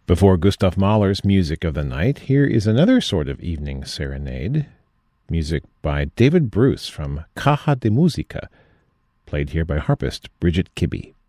Before Gustav Mahler's Music of the Night, here is another sort of evening serenade, music by David Bruce from Caja de Musica, played here by harpist Bridget Kibbe.